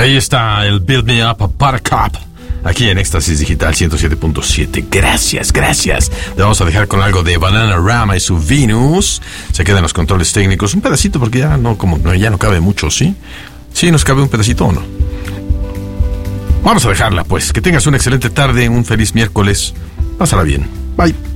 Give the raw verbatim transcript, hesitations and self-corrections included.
Ahí está el Build Me Up a Buttercup, aquí en Éxtasis Digital ciento siete punto siete. Gracias, gracias. Le vamos a dejar con algo de Bananarama y su Venus. Se quedan los controles técnicos. Un pedacito porque ya no, como, no, ya no cabe mucho, ¿sí? ¿Sí nos cabe un pedacito o no? Vamos a dejarla, pues. Que tengas una excelente tarde, un feliz miércoles. Pásala bien. Bye.